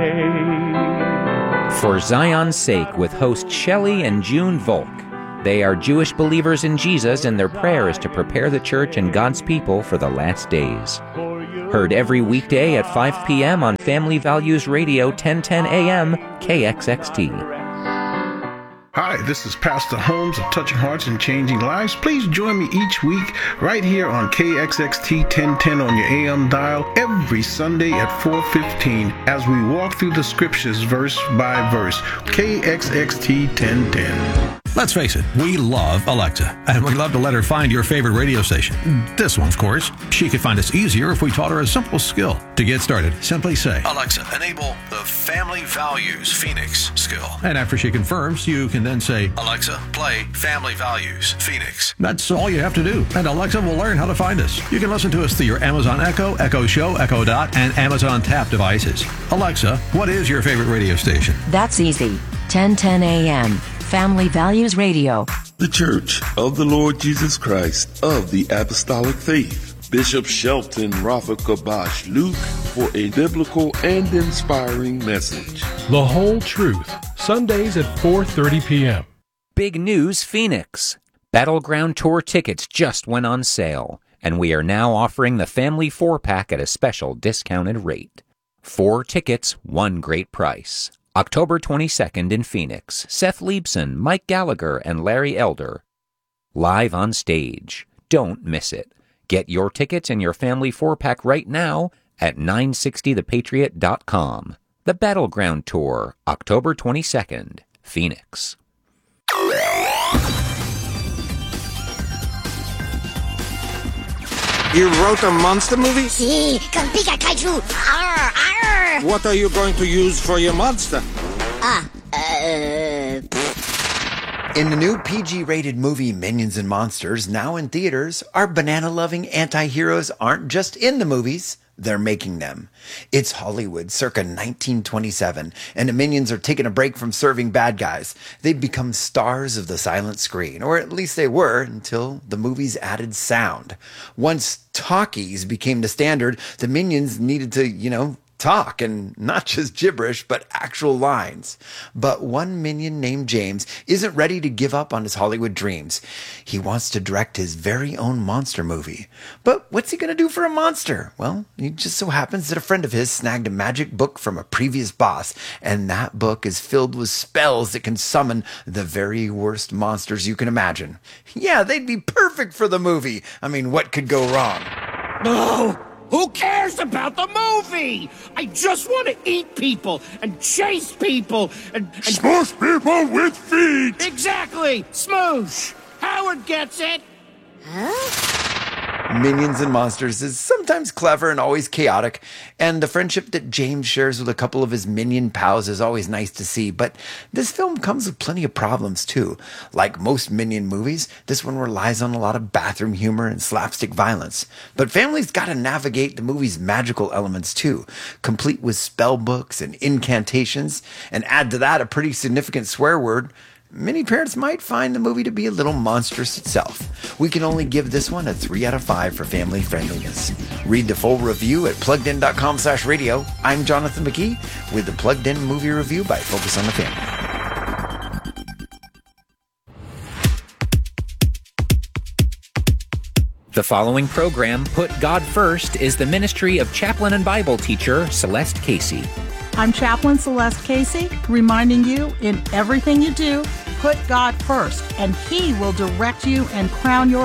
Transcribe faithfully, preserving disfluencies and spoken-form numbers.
For Zion's Sake with host Shelley and June Volk. They are Jewish believers in Jesus, and their prayer is to prepare the church and God's people for the last days. Heard every weekday at five p.m. on Family Values Radio, ten ten a.m. K X X T. Hi, this is Pastor Holmes of Touching Hearts and Changing Lives. Please join me each week right here on K X X T ten ten on your A M dial every Sunday at four fifteen as we walk through the scriptures verse by verse. K X X T ten ten. Let's face it, we love Alexa, and we love to let her find your favorite radio station. This one, of course. She could find us easier if we taught her a simple skill. To get started, simply say, Alexa, enable the Family Values Phoenix skill. And after she confirms, you can then say, Alexa, play Family Values Phoenix. That's all you have to do, and Alexa will learn how to find us. You can listen to us through your Amazon Echo, Echo Show, Echo Dot, and Amazon Tap devices. Alexa, what is your favorite radio station? That's easy. ten ten a.m. Family Values Radio. The Church of the Lord Jesus Christ of the Apostolic Faith. Bishop Shelton Rafa Kabash Luke for a biblical and inspiring message. The Whole Truth, Sundays at four thirty p.m. Big news, Phoenix. Battleground Tour tickets just went on sale, and we are now offering the Family four-pack at a special discounted rate. Four tickets, one great price. October twenty-second in Phoenix, Seth Leibson, Mike Gallagher, and Larry Elder. Live on stage. Don't miss it. Get your tickets and your Family four-pack right now at nine sixty the patriot dot com. The Battleground Tour, October twenty-second, Phoenix. You wrote a monster movie? Si, con Pika Kaiju. Arr, arr. What are you going to use for your monster? Ah, uh... In the new P G-rated movie Minions and Monsters, now in theaters, our banana-loving anti-heroes aren't just in the movies, they're making them. It's Hollywood circa nineteen twenty-seven, and the Minions are taking a break from serving bad guys. They've become stars of the silent screen, or at least they were until the movies added sound. Once talkies became the standard, the Minions needed to, you know, talk, and not just gibberish, but actual lines. But one minion named James isn't ready to give up on his Hollywood dreams. He wants to direct his very own monster movie. But what's he going to do for a monster? Well, it just so happens that a friend of his snagged a magic book from a previous boss, and that book is filled with spells that can summon the very worst monsters you can imagine. Yeah, they'd be perfect for the movie. I mean, what could go wrong? No! Who cares about the movie? I just want to eat people and chase people and... and... Smoosh people with feet! Exactly! Smoosh! Howard gets it! Huh? Minions and Monsters is sometimes clever and always chaotic, and the friendship that James shares with a couple of his minion pals is always nice to see, but this film comes with plenty of problems too. Like most Minion movies, this one relies on a lot of bathroom humor and slapstick violence. But families gotta navigate the movie's magical elements too, complete with spell books and incantations, and add to that a pretty significant swear word. Many parents might find the movie to be a little monstrous itself. We can only give this one a three out of five for family friendliness. Read the full review at plugged in dot com slash radio. I'm Jonathan McKee with the Plugged In Movie Review by Focus on the Family. The following program, Put God First, is the ministry of chaplain and Bible teacher Celeste Casey. I'm Chaplain Celeste Casey, reminding you in everything you do, put God first, and He will direct you and crown your